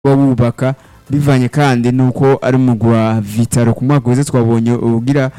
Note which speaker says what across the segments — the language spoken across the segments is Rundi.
Speaker 1: wubaka bivanye kandi nuko ari umugwa Vitaro ku mwaka wese twabonye ugira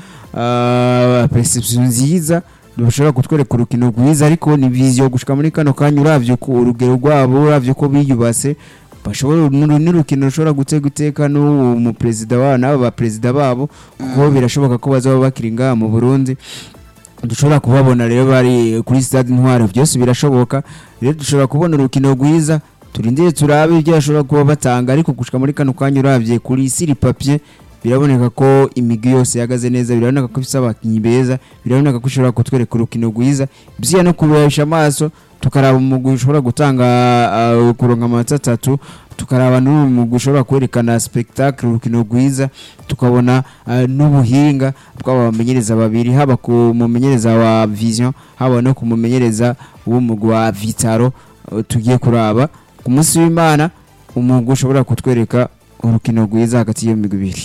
Speaker 1: perception nziza dushobora kutwereka urukino rwiza ariko ni vision gushika muri kano kanya uravye ko urugero rwabo uravye ko biyubase bashobora n'urukino rushobora guteka no mu president wabo n'aba ba president babo kuko birashoboka ko bazaba bakiringa mu Burundi dushobora kubabona rero bari kuri stade Ntwari byose birashoboka rero dushobora kubona urukino rwiza turindire turabe ibyo ashobora kuba batanga ariko gushika muri kano kanya uravye kuri siri papier biraboneka ko imigi yose yagaze neza biraboneka ko ifise abakinyi beza biraboneka ko ushobora kutwereka urukino rwiza byiya no kubesha amaso tukaraba umugwi ushobora gutanga kuronka amanota 3 tukaraba n'umugwi ushobora kwerekana spectacle urukino rwiza tukabona n'ubuhinga bw'abamenyereza babiri haba ku mumenyereza wa Vision haba no ku mumenyereza w'umugwi wa Vitaro tugiye kuraba ku munsi w'Imana umugwi ushobora kutwereka urukino rwiza hagati y'imigwi ibiri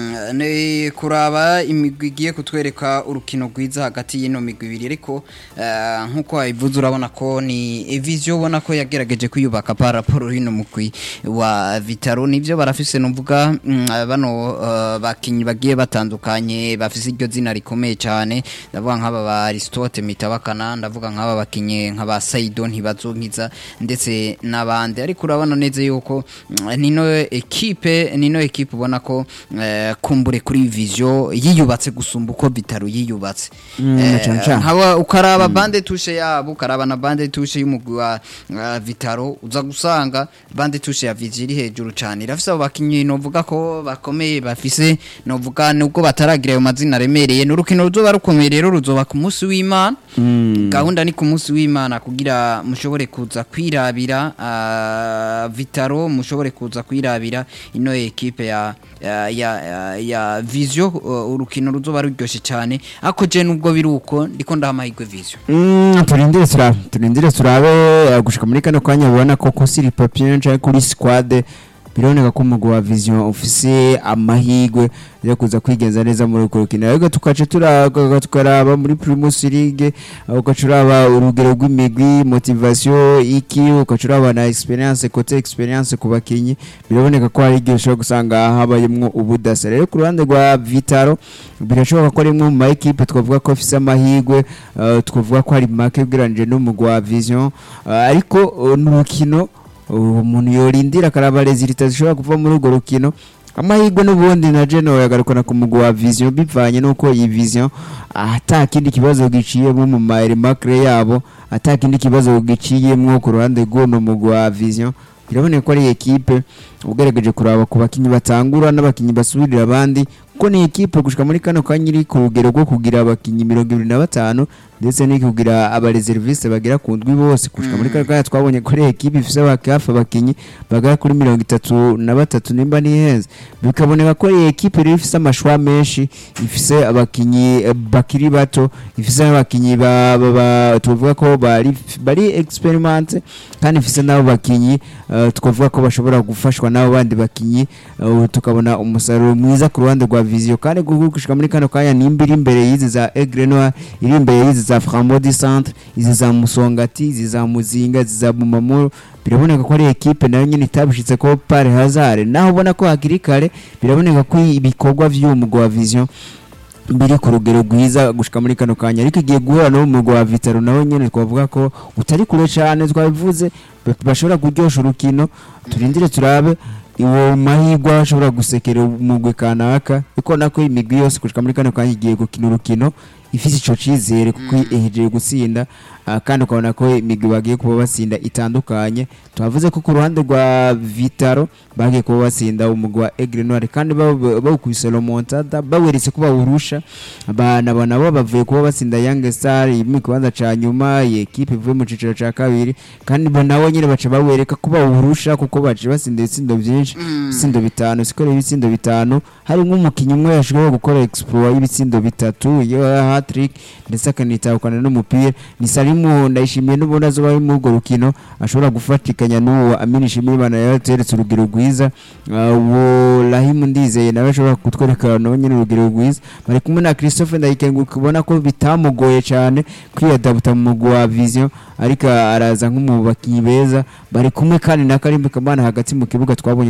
Speaker 2: ne kuraba imigwi igiye kutwereka urukino rwiza hagati y'ino migwi ibiri ariko nkuko wabivuze urabona ko ni Vision ubona ko yagerageje kwiyubaka par rapport y'ino mugwi wa Vitaro nivyo barafise numvuga bano bakinyi bagiye batandukanye bafise iryo zina rikomeye cyane ndavuga nk'aba ba Aristote Mitabakana ndavuga nk'aba bakinyi nk'aba Saido ntibazonkiza ndetse nabandi ariko urabona neze yuko nino equipe ubona ko kumbure kuri Vision yiyubatse gusumba uko Vitaro yiyubatse haba ukaraba bande touche yabo ukaraba na bande touche y'umugwi wa Vitaro uza gusanga bande touche ya Vision iri hejuru cyane irafise abakinyi novuga ko bakomeye bafise novuga nubwo bataragira ayo mazina remereye n'urukino ruzoba rukomeye rero ruzoba ku munsi w'Imana gahunda ni ku munsi w'Imana kugira mushobore kuza kwirabira Vitaro mushobore kuza kwirabira ino equipe ya Vision urukino ruzoba ruryoshe cyane ako je nubwo biruko ndiko ndamahirwe Vision
Speaker 1: turindire turabe gushika muri kano kanya ubona ko siri papier nca kuri squad bironeka ko umugwi wa Vision ofise amahirwe yo kuza kwigeza neza muri urukino ariko tukace tukaraba muri Primus League ukacuraba urugero rw'imigwi motivation iki ukacuraba na experience côté experience ku bakinyi biraboneka ko hari igihe ushobora gusanga habayemwo ubudasa rero ku ruhande rwa Vitaro birashoboka ko ari mu ma equipe twavuga ko ofise amahirwe twavuga ko ari make ugereranyije n'umugwi wa Vision ariko n'urukino umuntu yorindira karaba resultats zishobora kuva muri urwo rukino amahirwe n'ubundi na General yagarukana ku mugwi wa Vision bivanye nuko iyi Vision atakindi kibazo giciyemo mu maire macre yabo atakindi kibazo giciyemo ku ruhande rw'uno mugwi wa Vision biraboneka ko ari equipe ugerageje kuraba ku bakinyi batangura n'abakinyi basubirira abandi ko ni equipe gushika muri kano kanyiri ku rugero rwo kugira abakinyi 25 ndetse ni kugira aba reserviste bagira kundwi bose gushika muri kano kanya twabonye ko equipe ifise abakafa abakinyi bagara kuri 33 nimba ni heza bikaboneka ko equipe rero ifise amashwa menshi ifise abakinyi bakiri bato ifise abakinyi tuvuga ko bari experiment kandi ifise nabo bakinyi twavuga ko bashobora gufashwa nabo bandi bakinyi tukabona umusaruro mwiza ku ruhande rwa Vision kandi gushika muri kano kanya nimbiri imbere yizi za Aigle Noir iri imbere yizi za Framodi Centre izi za Musongati izi za Muzinga izi za Bumamuro biraboneka ko ari equipe nayo nyine itabishitse ko pare hazare naho ubona ko hakiri kare biraboneka ko ibikorwa vy'umugwi wa Vision biri ku rugero rwiza gushika muri kano kanya ariko igiye guhura no mu wa Vitaro naho nyene twavuga ko utari kure cyane twabivuze bashobora kuryosha urukino turindire turabe iwo mahirwe ashobora gusekera umugwi kanaka iko nako imigwi yose gushika muri kano kanya igiye gukina urukino ifise ico cizere kuko eheje gutsinda kandi ukabona ko imigwi bagiye kuba batsinda itandukanye twavuze ko ku ruhande rwa Vitaro bagiye kuba batsinda umugwi wa Aigle Noir kandi bawukubise remontada baweretse ko bawurusha abana nabo bavuye kuba batsinda Young Star mu kibanza ca nyuma equipe ivuye mu ciciro ca kabiri kandi nabo nyine baca bawereka ko bawurusha kuko baje batsinda itsindo byinshi itsindo bitanu sikore ibitsindo bitanu hari nk'umukinyi umwe yashobora gukora exploit y'ibitsindo bitatu hat-trick ndetse akanitahukana n'umupira ni Salimu Ndayishimiye n'ubona azoba ari mu rwo rukino ashobora gufatikanya n'uwo Amini Shimimana yateretse urugero rwiza uwo Rahimu Ndizeye nawe ashobora kutwereka nawe nyine urugero rwiza bari kumwe na Christophe Ndayikenguruka ubona ko bitamugoye cyane kwiyadabuta mu mugwi wa Vision ariko araza nk'umubakiyi beza bari kumwe kandi na Karimbe Kamana hagati mu kibuga twabonye